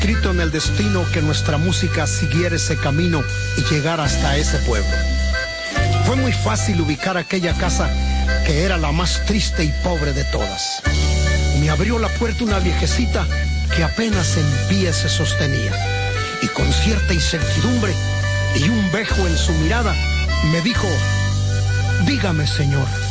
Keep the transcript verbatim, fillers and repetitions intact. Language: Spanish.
escrito en el destino que nuestra música siguiera ese camino y llegara hasta ese pueblo. Fue muy fácil ubicar aquella casa que era la más triste y pobre de todas. Me abrió la puerta una viejecita que apenas en pie se sostenía, y con cierta incertidumbre y un bejo en su mirada me dijo: dígame, señor,